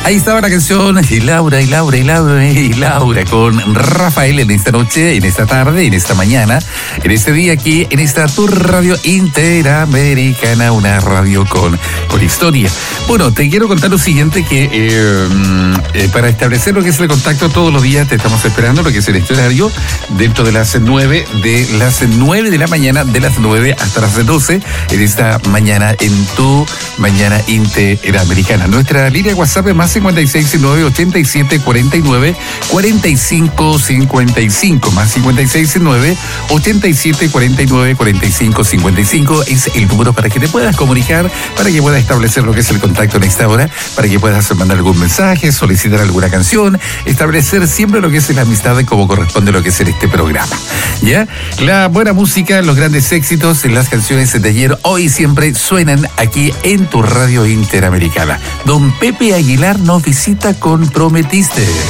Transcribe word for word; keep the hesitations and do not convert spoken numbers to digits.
Ahí estaba la canción y Laura, y Laura, y Laura, y Laura con Rafael en esta noche, en esta tarde, en esta mañana, en este día aquí, en esta tu radio interamericana, una radio con, con historia. Bueno, te quiero contar lo siguiente, que eh, eh, para establecer lo que es el contacto todos los días te estamos esperando, lo que es el horario, dentro de las nueve, de las nueve de la mañana, de las nueve hasta las doce, en esta mañana, en tu mañana interamericana. Nuestra línea de WhatsApp es más cincuenta y seis nueve ochenta y siete cuarenta y nueve cuarenta y cinco cincuenta y cinco, más cincuenta y seis nueve ochenta y siete cuarenta y nueve cuarenta y cinco cincuenta y cinco es el número para que te puedas comunicar, para que puedas establecer lo que es el contacto en esta hora, para que puedas mandar algún mensaje, solicitar alguna canción, establecer siempre lo que es la amistad como corresponde lo que es en este programa. ¿Ya? La buena música, los grandes éxitos, las canciones de ayer, hoy y siempre suenan aquí en tu radio interamericana. Don Pepe Aguilar nos visita con Prometiste.